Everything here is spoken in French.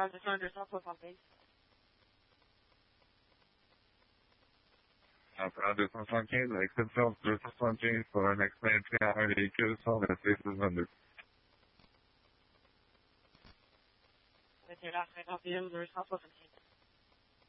Transition 275. Appareil 275, à exception 275 pour un accident à un véhicule sur la C622. C'était la 51 275.